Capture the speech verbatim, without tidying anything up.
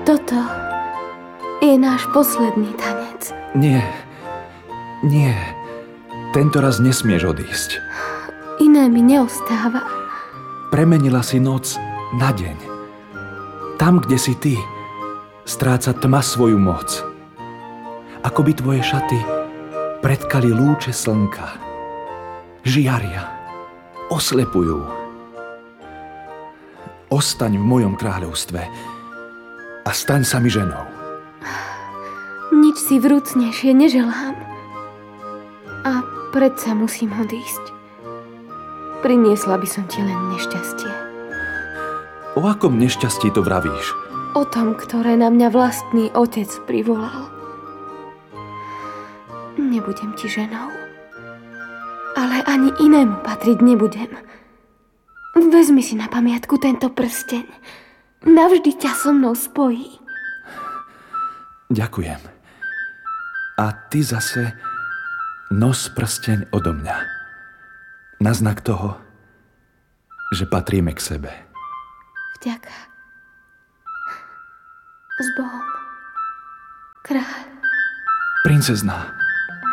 Toto je náš posledný tanec. Nie, nie. Tento raz nesmieš odísť. Iné mi neostáva. Premenila si noc na deň. Tam, kde si ty, stráca tma svoju moc. Ako by tvoje šaty pretkali lúče slnka. Žiaria, oslepujú. Ostaň v mojom kráľovstve a staň sa mi ženou. Nič si vrúcnejšie neželám. A predsa musím odísť. Priniesla by som ti len nešťastie. O akom nešťastí to vravíš? O tom, ktoré na mňa vlastný otec privolal. Nebudem ti ženou. Ale ani inému patriť nebudem. Vezmi si na pamiatku tento prsteň. Navždy ťa so mnou spojí. Ďakujem. A ty zase nos prsteň odo mňa. Na znak toho, že patríme k sebe. Vďaka. S Bohom. Kráľ. Princezná.